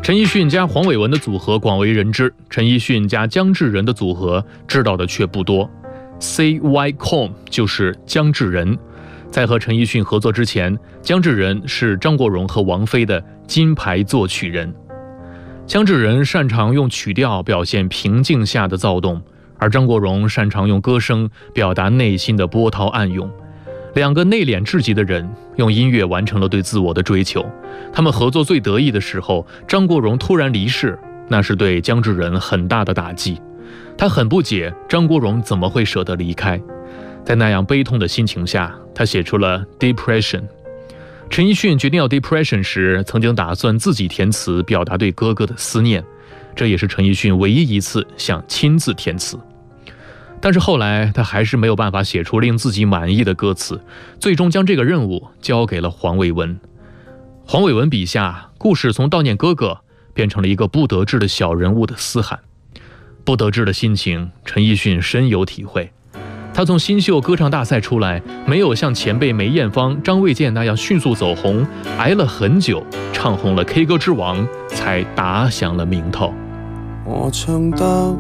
陈奕迅加黄伟文的组合广为人知，陈奕迅加姜至仁的组合知道的却不多。CY-COM 就是姜至仁。在和陈奕迅合作之前，姜至仁是张国荣和王菲的金牌作曲人。姜至仁擅长用曲调表现平静下的躁动，而张国荣擅长用歌声表达内心的波涛暗涌。两个内敛至极的人用音乐完成了对自我的追求。他们合作最得意的时候，张国荣突然离世，那是对姜至仁很大的打击。他很不解张国荣怎么会舍得离开。在那样悲痛的心情下，他写出了 Depression。 陈奕迅决定要 Depression 时，曾经打算自己填词表达对哥哥的思念，这也是陈奕迅唯一一次想亲自填词。但是后来他还是没有办法写出令自己满意的歌词，最终将这个任务交给了黄伟文。黄伟文笔下，故事从悼念哥哥变成了一个不得志的小人物的嘶喊。不得志的心情，陈奕迅深有体会。他从新秀歌唱大赛出来，没有像前辈梅艳芳、张卫健那样迅速走红，挨了很久，唱红了 K 歌之王，才打响了名头。 我唱得